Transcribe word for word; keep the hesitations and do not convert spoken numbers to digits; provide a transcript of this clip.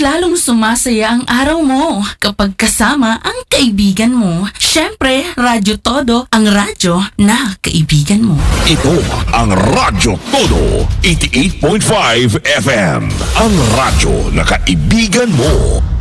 lalong sumasaya ang araw mo kapag kasama ang kaibigan mo. Syempre, Radyo Todo, ang radyo na kaibigan mo. Ito ang Radyo Todo, eighty-eight point five F M. Ang radyo na kaibigan mo.